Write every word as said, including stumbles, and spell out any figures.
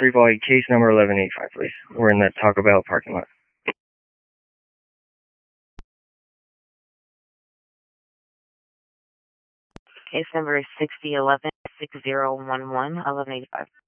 three Volley, case number eleven eighty-five, please. We're in that Taco Bell parking lot. Case number is sixty eleven six zero one one eleven eighty five.